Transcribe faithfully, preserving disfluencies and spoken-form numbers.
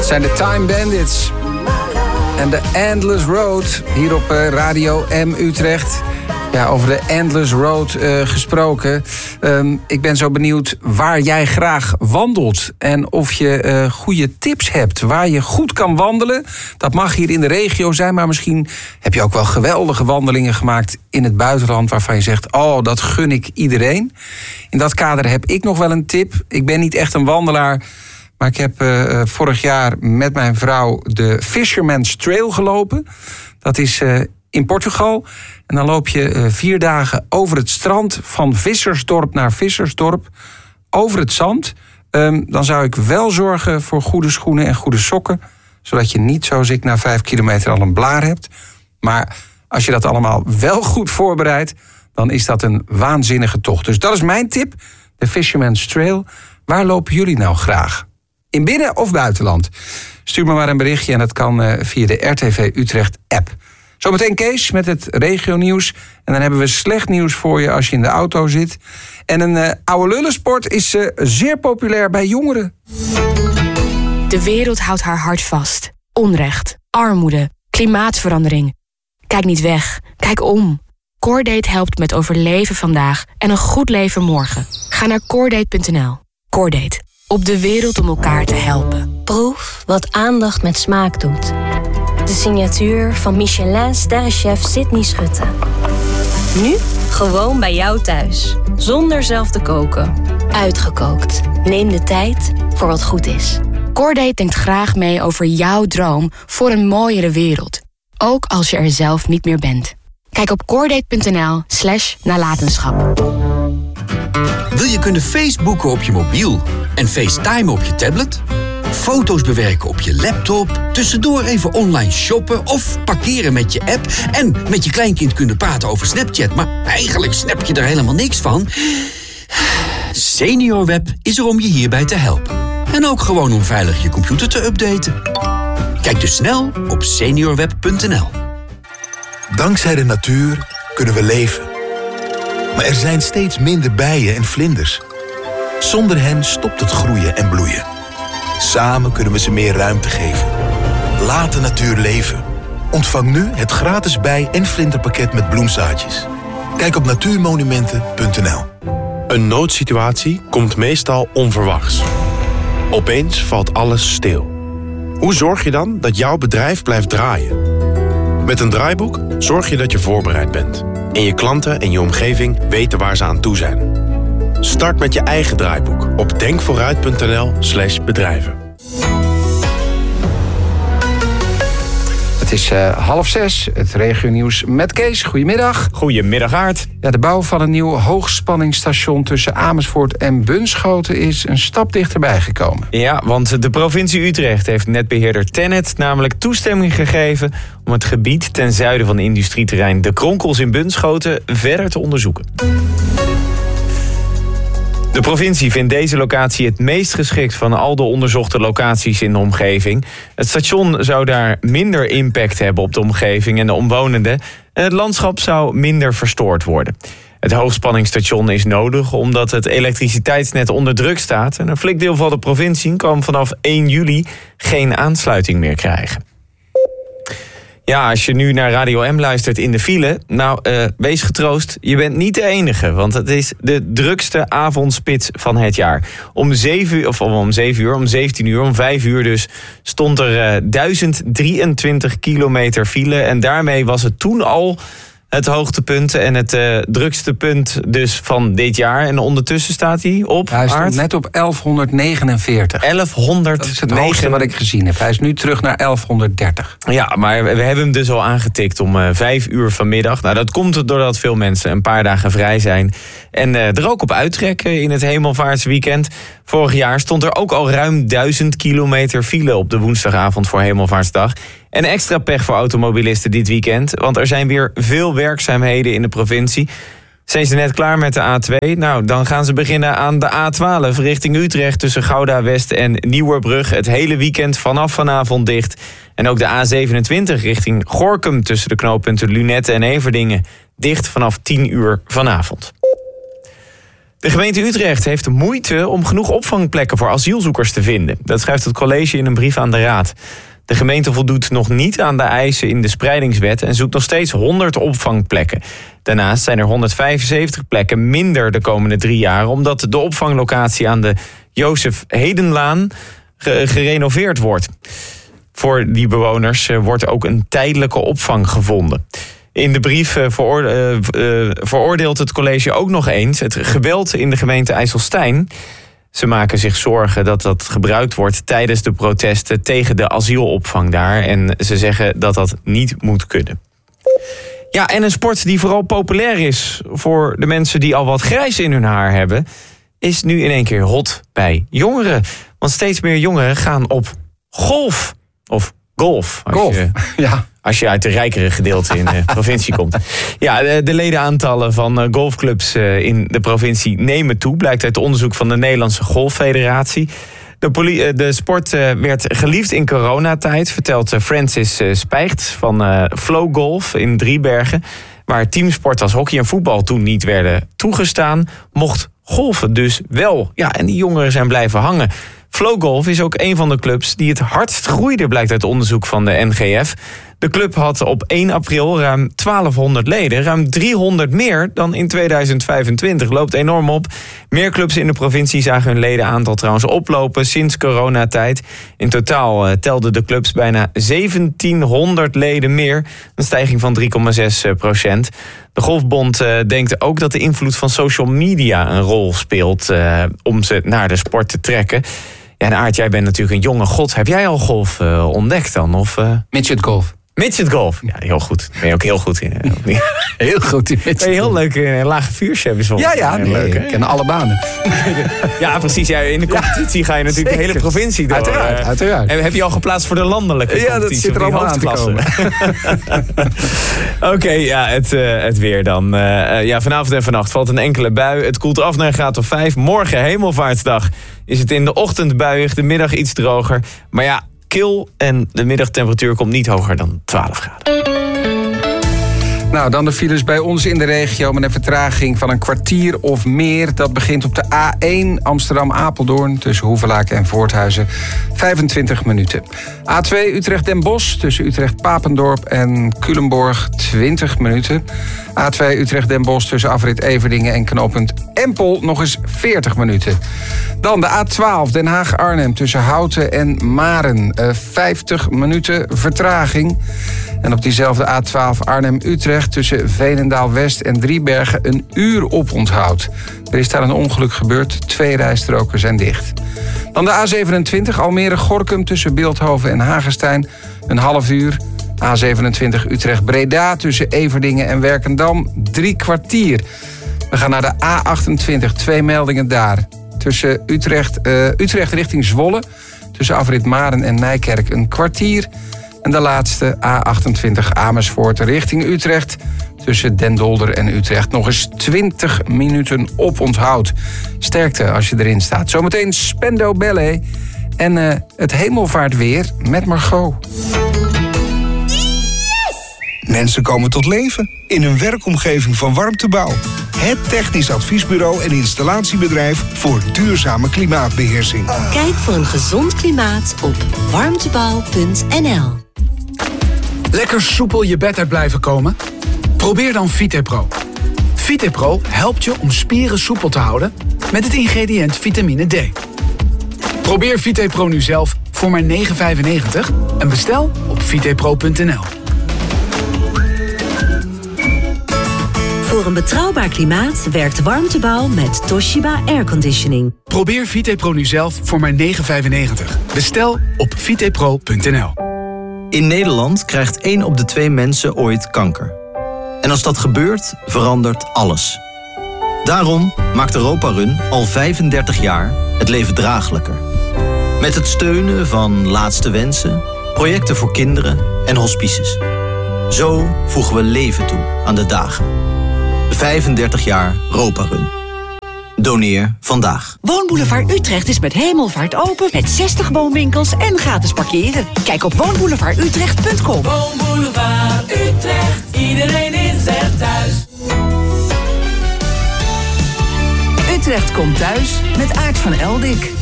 zijn de Time Bandits. En de Endless Road, hier op uh, Radio M Utrecht. Ja, over de Endless Road uh, gesproken. Um, ik ben zo benieuwd waar jij graag wandelt. En of je uh, goede tips hebt waar je goed kan wandelen. Dat mag hier in de regio zijn, maar misschien heb je ook wel geweldige wandelingen gemaakt in het buitenland waarvan je zegt, oh, dat gun ik iedereen. In dat kader heb ik nog wel een tip. Ik ben niet echt een wandelaar, maar ik heb uh, vorig jaar met mijn vrouw de Fisherman's Trail gelopen. Dat is uh, in Portugal. En dan loop je uh, vier dagen over het strand van Vissersdorp naar Vissersdorp. Over het zand. Um, dan zou ik wel zorgen voor goede schoenen en goede sokken. Zodat je niet zoals ik na vijf kilometer al een blaar hebt. Maar als je dat allemaal wel goed voorbereidt, dan is dat een waanzinnige tocht. Dus dat is mijn tip. De Fisherman's Trail. Waar lopen jullie nou graag? In binnen- of buitenland? Stuur me maar een berichtje en dat kan uh, via de R T V Utrecht app. Zometeen Kees met het regionieuws. En dan hebben we slecht nieuws voor je als je in de auto zit. En een uh, oude lullensport is uh, zeer populair bij jongeren. De wereld houdt haar hart vast. Onrecht, armoede, klimaatverandering. Kijk niet weg, kijk om. Cordate helpt met overleven vandaag en een goed leven morgen. Ga naar cordate punt n l. Cordate, op de wereld om elkaar te helpen. Proef wat aandacht met smaak doet. De signatuur van Michelin-sterrenchef Sydney Schutte. Nu gewoon bij jou thuis. Zonder zelf te koken. Uitgekookt. Neem de tijd voor wat goed is. Cordate denkt graag mee over jouw droom voor een mooiere wereld. Ook als je er zelf niet meer bent. Kijk op cordate punt n l slash nalatenschap. Wil je kunnen Facebooken op je mobiel en FaceTime op je tablet? Foto's bewerken op je laptop, tussendoor even online shoppen of parkeren met je app en met je kleinkind kunnen praten over Snapchat, maar eigenlijk snap je er helemaal niks van? SeniorWeb is er om je hierbij te helpen. En ook gewoon om veilig je computer te updaten. Kijk dus snel op seniorweb punt n l. Dankzij de natuur kunnen we leven. Maar er zijn steeds minder bijen en vlinders. Zonder hen stopt het groeien en bloeien. Samen kunnen we ze meer ruimte geven. Laat de natuur leven. Ontvang nu het gratis bij- en vlinderpakket met bloemzaadjes. Kijk op natuurmonumenten punt n l. Een noodsituatie komt meestal onverwachts. Opeens valt alles stil. Hoe zorg je dan dat jouw bedrijf blijft draaien? Met een draaiboek zorg je dat je voorbereid bent. En je klanten en je omgeving weten waar ze aan toe zijn. Start met je eigen draaiboek op denkvooruit punt n l slash bedrijven. Het is uh, half zes, het regionieuws met Kees. Goedemiddag. Goedemiddag, Aart. Ja, de bouw van een nieuw hoogspanningsstation tussen Amersfoort en Bunschoten is een stap dichterbij gekomen. Ja, want de provincie Utrecht heeft netbeheerder TenneT namelijk toestemming gegeven om het gebied ten zuiden van industrieterrein De Kronkels in Bunschoten verder te onderzoeken. De provincie vindt deze locatie het meest geschikt van al de onderzochte locaties in de omgeving. Het station zou daar minder impact hebben op de omgeving en de omwonenden. En het landschap zou minder verstoord worden. Het hoogspanningsstation is nodig omdat het elektriciteitsnet onder druk staat. En een flink deel van de provincie kan vanaf één juli geen aansluiting meer krijgen. Ja, als je nu naar Radio M luistert in de file, nou, uh, wees getroost, je bent niet de enige. Want het is de drukste avondspits van het jaar. Om zeven uur, of om zeven uur, om zeventien uur, om vijf uur dus, stond er uh, duizend drieëntwintig kilometer file. En daarmee was het toen al het hoogtepunt en het uh, drukste punt dus van dit jaar. En ondertussen staat hij op, Hij stond Aart? net op elfhonderdnegenenveertig. elfhonderd. Dat is het hoogste wat ik gezien heb. Hij is nu terug naar elfhonderddertig. Ja, maar we hebben hem dus al aangetikt om uh, vijf uur vanmiddag. Nou, dat komt doordat veel mensen een paar dagen vrij zijn. En uh, er ook op uittrekken in het Hemelvaartsweekend. Vorig jaar stond er ook al ruim duizend kilometer file op de woensdagavond voor Hemelvaartsdag. En extra pech voor automobilisten dit weekend, want er zijn weer veel werkzaamheden in de provincie. Zijn ze net klaar met de A twee? Nou, dan gaan ze beginnen aan de A twaalf richting Utrecht tussen Gouda West en Nieuwerbrug. Het hele weekend vanaf vanavond dicht. En ook de A zevenentwintig richting Gorinchem tussen de knooppunten Lunetten en Everdingen dicht vanaf tien uur vanavond. De gemeente Utrecht heeft moeite om genoeg opvangplekken voor asielzoekers te vinden. Dat schrijft het college in een brief aan de raad. De gemeente voldoet nog niet aan de eisen in de spreidingswet en zoekt nog steeds honderd opvangplekken. Daarnaast zijn er honderdvijfenzeventig plekken minder de komende drie jaar, omdat de opvanglocatie aan de Jozef Hedenlaan gerenoveerd wordt. Voor die bewoners wordt ook een tijdelijke opvang gevonden. In de brief veroorde- uh, veroordeelt het college ook nog eens het geweld in de gemeente IJsselstein. Ze maken zich zorgen dat dat gebruikt wordt tijdens de protesten tegen de asielopvang daar. En ze zeggen dat dat niet moet kunnen. Ja, en een sport die vooral populair is voor de mensen die al wat grijs in hun haar hebben, is nu in één keer hot bij jongeren. Want steeds meer jongeren gaan op golf. Of golf. Als Golf, je, ja. Als je uit de rijkere gedeelte in de provincie komt. Ja, de, de ledenaantallen van golfclubs in de provincie nemen toe. Blijkt uit onderzoek van de Nederlandse Golffederatie. De, poli- de sport werd geliefd in coronatijd, vertelt Francis Spijgt van Flow Golf in Driebergen. Waar teamsport als hockey en voetbal toen niet werden toegestaan, mocht golfen dus wel. Ja, en die jongeren zijn blijven hangen. Flow Golf is ook een van de clubs die het hardst groeide, blijkt uit onderzoek van de N G F. De club had op één april ruim twaalfhonderd leden, ruim driehonderd meer dan in tweeduizend vijfentwintig. Loopt enorm op. Meer clubs in de provincie zagen hun ledenaantal trouwens oplopen sinds coronatijd. In totaal uh, telden de clubs bijna zeventienhonderd leden meer, een stijging van drie komma zes procent. De Golfbond uh, denkt ook dat de invloed van social media een rol speelt uh, om ze naar de sport te trekken. Ja, en Aart, jij bent natuurlijk een jonge god. Heb jij al golf uh, ontdekt dan? Of, uh... Midget golf. Midget golf. Ja, heel goed. Daar ben je ook heel goed in. Uh, heel goed in midget. Ben je heel leuk in uh, lage vuurshabbies. Ja, ja. Nee, leuk, ik ken alle banen. Ja, precies. Ja, in de competitie ja, ga je natuurlijk zeker. De hele provincie door. Uiteraard, uh, uiteraard. En heb je al geplaatst voor de landelijke ja, competitie? Ja, dat zit er allemaal aan te komen. Oké, okay, ja, het, uh, het weer dan. Uh, ja, vanavond en vannacht valt een enkele bui. Het koelt af naar een graad of vijf. Morgen, Hemelvaartsdag, is het in de ochtend buiig, de middag iets droger. Maar ja, kil en de middagtemperatuur komt niet hoger dan twaalf graden. Nou, dan de files bij ons in de regio met een vertraging van een kwartier of meer. Dat begint op de A één Amsterdam-Apeldoorn tussen Hoevelaken en Voorthuizen. vijfentwintig minuten. A twee Utrecht-Den Bosch tussen Utrecht-Papendorp en Culemborg. twintig minuten. A twee Utrecht-Den Bosch tussen afrit Everdingen en knooppunt Empel nog eens veertig minuten. Dan de A twaalf Den Haag-Arnhem tussen Houten en Maren. Uh, vijftig minuten vertraging. En op diezelfde A twaalf Arnhem-Utrecht tussen Veenendaal-West en Driebergen een uur oponthoud. Er is daar een ongeluk gebeurd, twee rijstroken zijn dicht. Dan de A zevenentwintig Almere-Gorinchem tussen Bilthoven en Hagestein, een half uur. A zevenentwintig Utrecht-Breda tussen Everdingen en Werkendam, drie kwartier. We gaan naar de A achtentwintig, twee meldingen daar. Tussen Utrecht, uh, Utrecht richting Zwolle, tussen afrit Maren en Nijkerk een kwartier. En de laatste A achtentwintig Amersfoort richting Utrecht. Tussen Den Dolder en Utrecht nog eens twintig minuten oponthoud. Sterkte als je erin staat. Zometeen Spendo Ballet en uh, het hemelvaartweer met Margot. Mensen komen tot leven in een werkomgeving van Warmtebouw. Het technisch adviesbureau en installatiebedrijf voor duurzame klimaatbeheersing. Kijk voor een gezond klimaat op warmtebouw punt n l. Lekker soepel je bed uit blijven komen? Probeer dan VitePro. VitePro helpt je om spieren soepel te houden met het ingrediënt vitamine D. Probeer VitePro nu zelf voor maar negen vijfennegentig en bestel op vitepro punt n l. Voor een betrouwbaar klimaat werkt Warmtebouw met Toshiba Airconditioning. Probeer VitePro nu zelf voor maar negen vijfennegentig. Bestel op vitepro punt n l. In Nederland krijgt één op de twee mensen ooit kanker. En als dat gebeurt, verandert alles. Daarom maakt Europa Run al vijfendertig jaar het leven draaglijker. Met het steunen van Laatste Wensen, projecten voor kinderen en hospices. Zo voegen we leven toe aan de dagen. vijfendertig jaar Europa Run. Doneer vandaag. Woonboulevard Utrecht is met hemelvaart open met zestig woonwinkels en gratis parkeren. Kijk op woonboulevard utrecht punt com. Woonboulevard Utrecht, iedereen is er thuis. Utrecht komt thuis met Aart van Eldik.